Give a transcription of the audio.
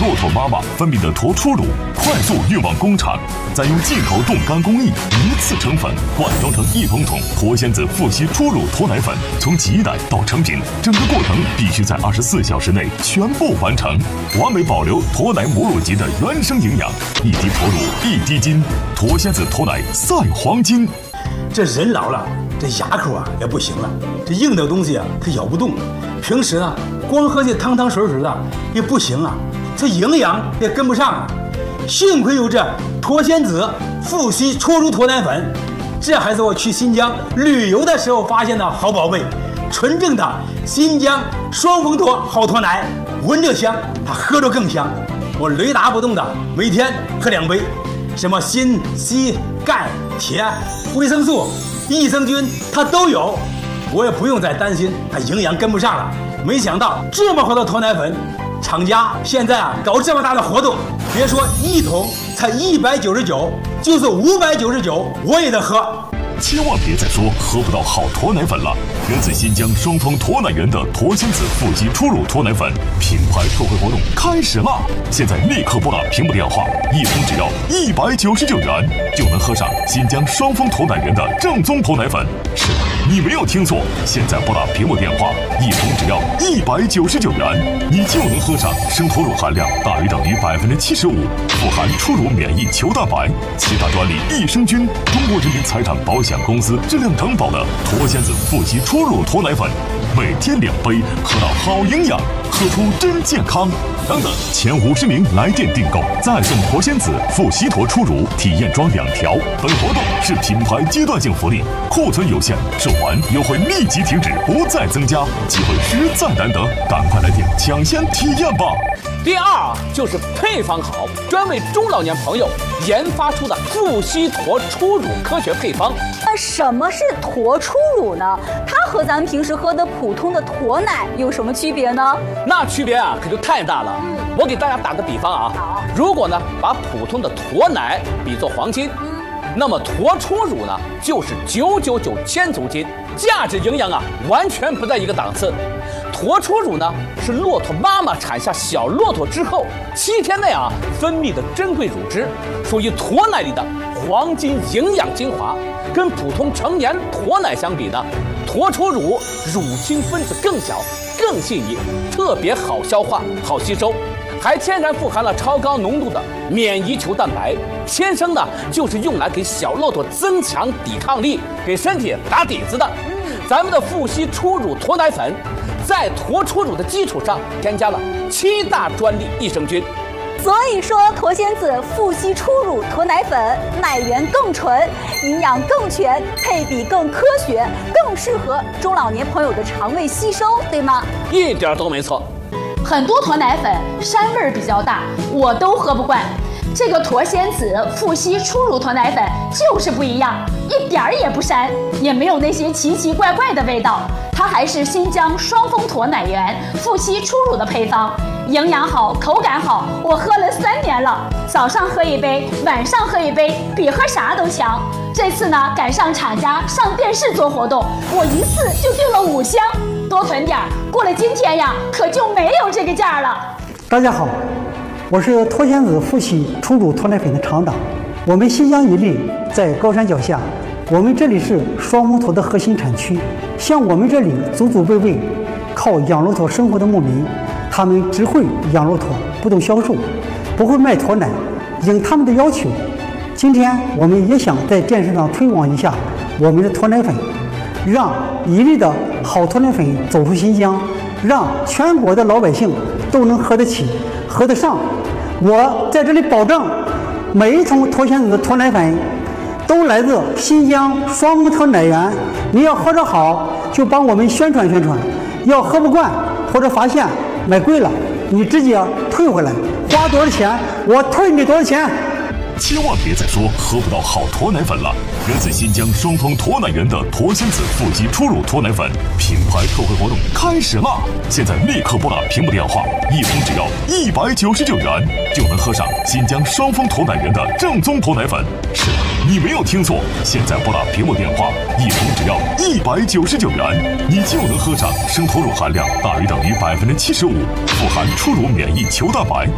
骆驼妈妈分泌的驼初乳快速运往工厂，再用进口冻干工艺一次成粉，灌装成1桶桶驼仙子富硒初乳驼奶粉。从挤奶到成品，整个过程必须在24小时内全部完成，完美保留驼奶母乳级的原生营养。一滴驼乳一滴金，驼仙子驼奶赛黄金。 这人老了，这牙口啊也不行了，这硬的东西啊它咬不动。平时呢，光喝这汤汤水水的也不行啊，这营养也跟不上啊。幸亏有这驼仙子富硒初乳驼奶粉，这还是我去新疆旅游的时候发现的好宝贝，纯正的新疆双峰驼好驼奶，闻着香，它喝着更香。我雷打不动的每天喝2杯，什么锌、硒、钙、铁、维生素、益生菌它都有，我也不用再担心它营养跟不上了。没想到这么好的驼奶粉，厂家现在啊搞这么大的活动，别说1桶才199，就是599我也得喝。 千万别再说喝不到好驼奶粉了！源自新疆双峰驼奶园的驼仙子富硒初乳驼奶粉品牌特惠活动开始啦！现在立刻拨打屏幕电话，1桶只要199元，就能喝上新疆双峰驼奶园的正宗驼奶粉。是的，你没有听错，现在拨打屏幕电话，1桶只要199元，你就能喝上生驼乳含量大于等于75%，富含初乳免疫球蛋白、7大专利益生菌，中国人民财产保险公司质量承保的驼仙子富硒初乳驼奶粉，每天2杯，喝到好营养，喝出真健康。等等，前50名来电订购再送驼仙子富硒驼初乳体验装2条。本活动是品牌阶段性福利，库存有限，售完优惠立即停止，不再增加，机会实在难得，赶快来电抢先体验吧！ 第二就是配方好，专为中老年朋友研发出的富硒驼初乳科学配方。 那什么是驼初乳呢？它和咱们平时喝的普通的驼奶有什么区别呢？ 那区别啊可就太大了。我给大家打个比方啊，如果呢把普通的驼奶比作黄金，那么驼初乳呢就是999千足金，价值营养啊完全不在一个档次。驼初乳呢是骆驼妈妈产下小骆驼之后7天内啊分泌的珍贵乳汁，属于驼奶里的黄金营养精华。跟普通成年驼奶相比呢，驼初乳乳清分子更小、更细腻，特别好消化、好吸收，还天然富含了超高浓度的免疫球蛋白，天生呢就是用来给小骆驼增强抵抗力、给身体打底子的。咱们的富硒初乳驼奶粉，在驼初乳的基础上添加了7大专利益生菌。 所以说，驼仙子富硒初乳驼奶粉奶源更纯，营养更全，配比更科学，更适合中老年朋友的肠胃吸收，对吗？ 一点都没错。 很多驼奶粉膻味儿比较大，我都喝不惯。这个驼仙子富硒初乳驼奶粉就是不一样，一点儿也不膻，也没有那些奇奇怪怪的味道。它还是新疆双峰驼奶源富硒初乳的配方，营养好，口感好，我喝了3年了，早上喝1杯，晚上喝1杯，比喝啥都强。这次呢，赶上厂家上电视做活动，我一次就订了5箱，多囤点儿，过了今天呀，可就没有这个价了。 大家好，我是驼仙子富硒初乳驼奶粉的厂长。我们新疆伊犁在高山脚下，我们这里是双峰驼的核心产区。像我们这里祖祖辈辈靠养骆驼生活的牧民，他们只会养骆驼，不懂销售，不会卖驼奶。应他们的要求，今天我们也想在电视上推广一下我们的驼奶粉，让伊犁的好驼奶粉走出新疆，让全国的老百姓都能喝得起、喝得上。我在这里保证，每一桶驼仙子的驼奶粉都来自新疆双峰驼奶源。你要喝着好，就帮我们宣传宣传；要喝不惯或者发现买贵了，你直接退回来，花多少钱我退你多少钱。 千万别再说喝不到好驼奶粉了！源自新疆双峰驼奶园的驼仙子富硒初乳驼奶粉品牌特惠活动开始啦！现在立刻拨打屏幕电话，1桶只要199元，就能喝上新疆双峰驼奶园的正宗驼奶粉。是的，你没有听错，现在拨打屏幕电话，1桶只要199元，你就能喝上生驼乳含量大于等于75%，富含初乳免疫球蛋白。